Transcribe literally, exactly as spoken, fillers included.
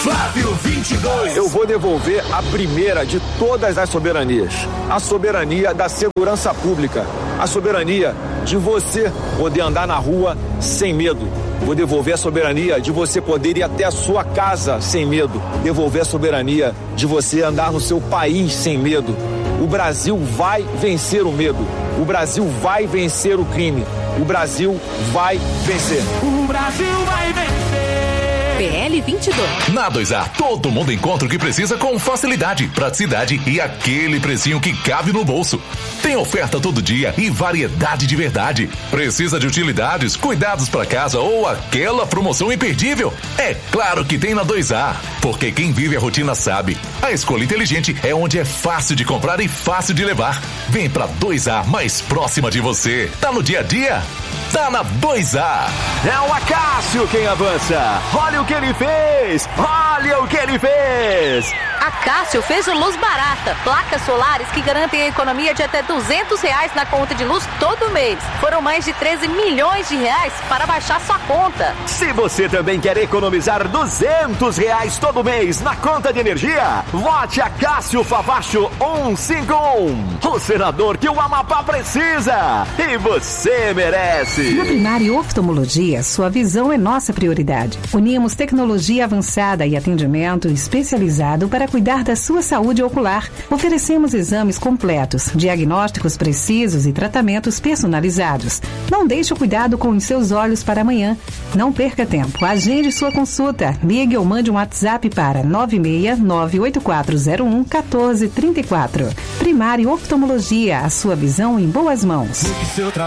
Flávio vinte e dois. Eu vou devolver a primeira de todas as soberanias. A soberania da segurança pública. A soberania de você poder andar na rua sem medo. Vou devolver a soberania de você poder ir até a sua casa sem medo. Devolver a soberania de você andar no seu país sem medo. O Brasil vai vencer o medo. O Brasil vai vencer o crime. O Brasil vai vencer. O Brasil vai vencer. P L vinte e dois. Na dois A, todo mundo encontra o que precisa com facilidade, praticidade e aquele precinho que cabe no bolso. Tem oferta todo dia e variedade de verdade. Precisa de utilidades, cuidados para casa ou aquela promoção imperdível? É claro que tem na dois A, porque quem vive a rotina sabe. A escolha inteligente é onde é fácil de comprar e fácil de levar. Vem pra dois A mais próxima de você. Tá no dia a dia? Tá na dois A. É o Acácio quem avança. Olha o que ele fez. Olha o que ele fez. Acácio fez o Luz Barata, placas solares que garantem a economia de até duzentos reais na conta de luz todo mês. Foram mais de treze milhões de reais para baixar sua conta. Se você também quer economizar duzentos reais todo mês na conta de energia, vote Acácio Favacho cento e cinquenta e um, o senador que o Amapá precisa e você merece. Na Primário Oftalmologia, sua visão é nossa prioridade. Unimos tecnologia avançada e atendimento especializado para cuidar da sua saúde ocular. Oferecemos exames completos, diagnósticos precisos e tratamentos personalizados. Não deixe o cuidado com os seus olhos para amanhã. Não perca tempo. Agende sua consulta. Ligue ou mande um WhatsApp para nove seis nove oito quatro zero um um quatro três quatro. Primário Oftalmologia, a sua visão em boas mãos.